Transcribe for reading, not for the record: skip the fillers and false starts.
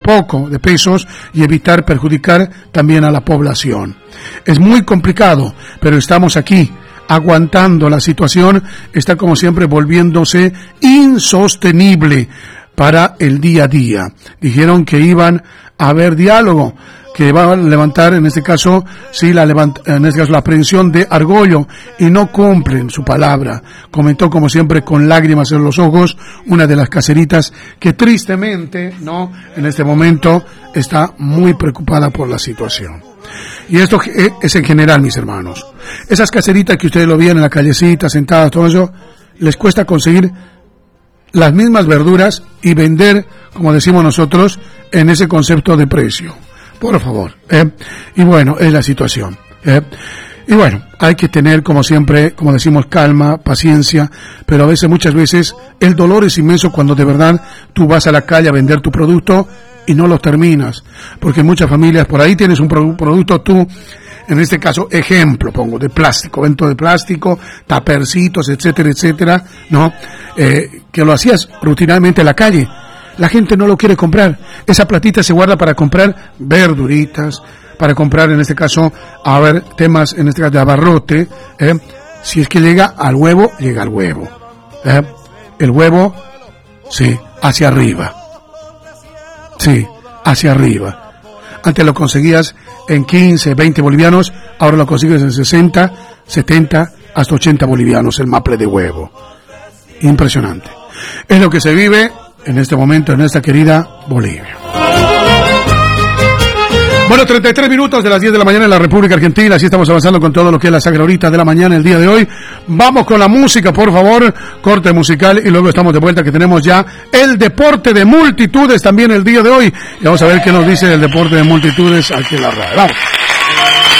poco de pesos y evitar perjudicar también a la población. Es muy complicado, pero estamos aquí aguantando. La situación está como siempre volviéndose insostenible para el día a día. Dijeron que iban a haber diálogo, que va a levantar en este caso la aprehensión de Argollo, y no cumplen su palabra. Comentó como siempre con lágrimas en los ojos una de las caseritas que tristemente en este momento está muy preocupada por la situación. Y esto es en general, mis hermanos. Esas caseritas que ustedes lo veían en la callecita, sentadas, todo eso, les cuesta conseguir las mismas verduras y vender, como decimos nosotros, en ese concepto de precio. Por favor, y bueno, es la situación, y bueno, hay que tener como siempre, como decimos, calma, paciencia, pero muchas veces, el dolor es inmenso cuando de verdad tú vas a la calle a vender tu producto y no lo terminas, porque muchas familias, por ahí tienes un producto tú, en este caso, ejemplo, pongo, de plástico, vento de plástico, tapercitos, etcétera, etcétera, que lo hacías rutinariamente en la calle. La gente no lo quiere comprar. Esa platita se guarda para comprar verduritas, para comprar en este caso, temas en este caso de abarrote. Si es que llega al huevo, llega al huevo. El huevo, sí, hacia arriba. Sí, hacia arriba. Antes lo conseguías en 15, 20 bolivianos, ahora lo consigues en 60, 70, hasta 80 bolivianos el maple de huevo. Impresionante. Es lo que se vive en este momento en esta querida Bolivia. Bueno, 33 minutos de las 10 de la mañana en la República Argentina. Así estamos avanzando con todo lo que es la sagra horita de la mañana el día de hoy. Vamos con la música, por favor. Corte musical y luego estamos de vuelta, que tenemos ya el deporte de multitudes también el día de hoy. Y vamos a ver qué nos dice el deporte de multitudes aquí en la radio. Vamos.